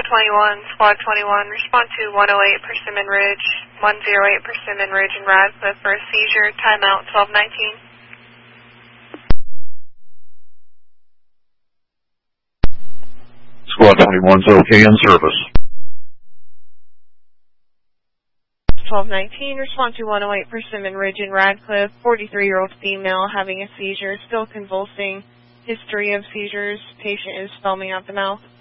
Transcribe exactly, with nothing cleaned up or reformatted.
twenty-one, Squad twenty-one, respond to one oh eight Persimmon Ridge, one oh eight Persimmon Ridge in Radcliffe for a seizure, timeout twelve nineteen. Squad twenty-one's okay in service. twelve nineteen, respond to one oh eight Persimmon Ridge in Radcliffe, forty-three-year-old female having a seizure, still convulsing, history of seizures, patient is foaming out the mouth.